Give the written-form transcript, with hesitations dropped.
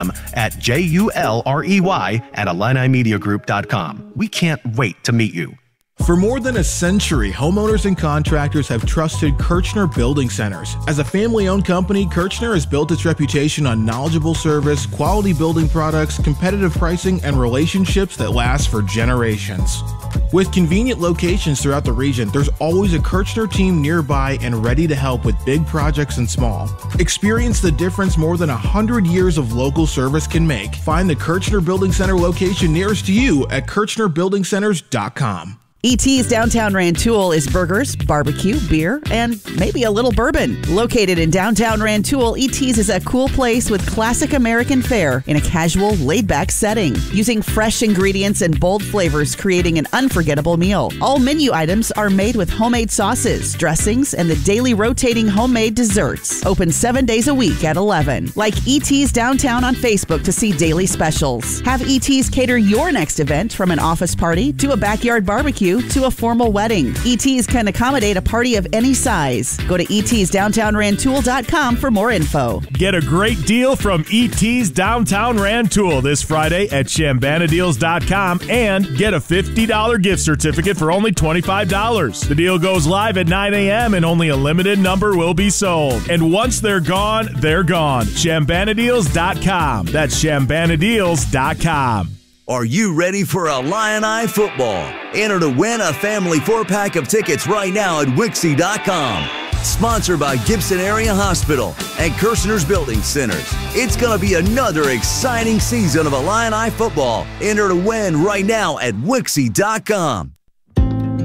at JULREY at IlliniMediaGroup.com. We can't wait to meet you. For more than a century, homeowners and contractors have trusted Kirchner Building Centers. As a family-owned company, Kirchner has built its reputation on knowledgeable service, quality building products, competitive pricing, and relationships that last for generations. With convenient locations throughout the region, there's always a Kirchner team nearby and ready to help with big projects and small. Experience the difference more than 100 years of local service can make. Find the Kirchner Building Center location nearest to you at KirchnerBuildingCenters.com. ET's Downtown Rantoul is burgers, barbecue, beer, and maybe a little bourbon. Located in downtown Rantoul, ET's is a cool place with classic American fare in a casual, laid-back setting. Using fresh ingredients and bold flavors, creating an unforgettable meal. All menu items are made with homemade sauces, dressings, and the daily rotating homemade desserts. Open 7 days a week at 11. Like ET's Downtown on Facebook to see daily specials. Have ET's cater your next event, from an office party to a backyard barbecue to a formal wedding. ET's can accommodate a party of any size. Go to etsdowntownrantoul.com for more info. Get a great deal from ET's Downtown Rantoul this Friday at ShambanaDeals.com and get a $50 gift certificate for only $25. The deal goes live at 9 a.m. and only a limited number will be sold. And once they're gone, they're gone. ShambanaDeals.com. That's ShambanaDeals.com. Are you ready for Illini football? Enter to win a family 4-pack of tickets right now at Wixie.com. Sponsored by Gibson Area Hospital and Kirchner's Building Centers. It's going to be another exciting season of Illini football. Enter to win right now at Wixie.com.